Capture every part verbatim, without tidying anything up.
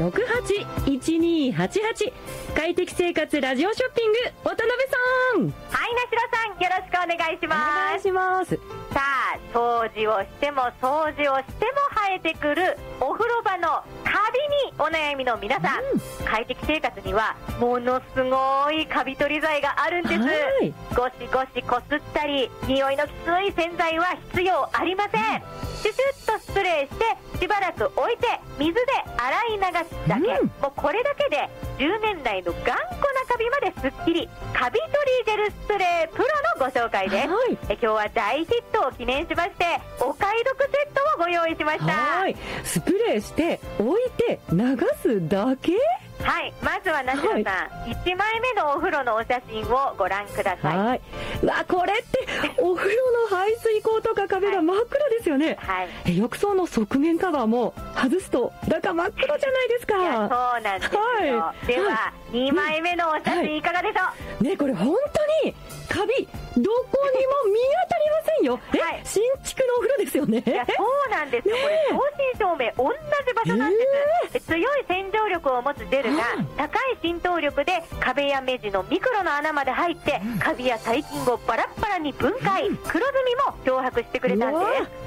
ろくはちいちにはちはち。快適生活ラジオショッピング、渡辺さん。 はい、なしろさん、よろしくお願いします。 お願いします。 さあ、掃除をしても掃除をしても生えてくるお風呂場のカビにお悩みの皆さん、うん、快適生活にはものすごいカビ取り剤があるんです。ゴシゴシこすったり匂いのきつい洗剤は必要ありません。シュシュッとスプレーしてしばらく置いて水で洗い流すだけ、うん、もうこれだけでじゅうねん来の頑固なカビまですっきり。カビ取りジェルスプレープロのご紹介です。はい、え今日は大ヒットを記念しましてお買い得セットをご用意しました。 はい、スプレーして置いて流すだけ。 はい、まずはなしろさん、はい、いちまいめのお風呂のお写真をご覧ください。 はい、うわ、これってお風呂の排水口とか壁が真っ黒ですよね。はい、え浴槽の側面カバーも外すと中真っ黒じゃないですか。 いや、そうなんですよ。はい、では、はい、にまいめのお写真いかがでしょう。はい、 ね、これ本当にカビどこにも見当たりませんよ。え、はい、新築のお風呂ですよね。 いや、そうなんですよ。ね、これ正真正銘同じ場所なんです。えー、強い洗浄力を持つジェルが高い浸透力で壁や目地のミクロの穴まで入ってカビや細菌をバラッバラに分解、うん、黒ずみも漂白してくれたんです。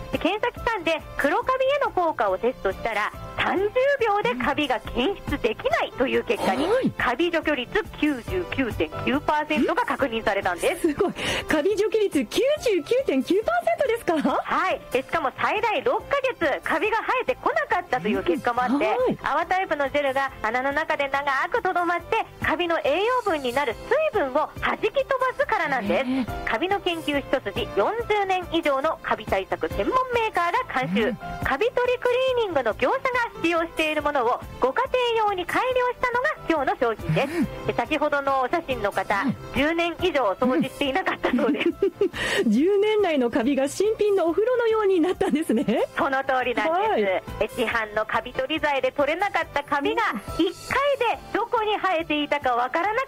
で、検査機関で黒カビへの効果をテストしたらさんじゅうびょうでカビが検出できないという結果に、はい、カビ除去率 きゅうじゅうきゅうてんきゅうパーセント が確認されたんです。 すごい、カビ除去率 きゅうじゅうきゅうてんきゅうパーセント ですか。 はい、しかも最大ろっかげつカビが生えてこなかったという結果もあって、はい、泡タイプのジェルが穴の中で長くとどまってカビの栄養分になる水分を弾き飛ばすからなんです。カビの研究一筋よんじゅうねん以上のカビ対策専門メーカーが監修、うん、カビ取りクリーニングの業者が使用しているものをご家庭用に改良したのが今日の商品です。うん、先ほどのお写真の方、うん、じゅうねん以上掃除していなかったそうです。 うん、じゅうねん来のカビが新品のお風呂のようになったんですね。 その通りなんです。はい、市販のカビ取り剤で取れなかったカビがいっかいでどこに生えていたかわからなく